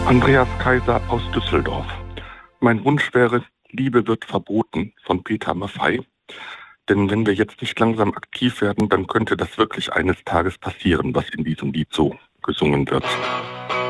Andreas Kaiser aus Düsseldorf. Mein Wunsch wäre, Liebe wird verboten von Peter Maffay. Denn wenn wir jetzt nicht langsam aktiv werden, dann könnte das wirklich eines Tages passieren, was in diesem Lied so gesungen wird.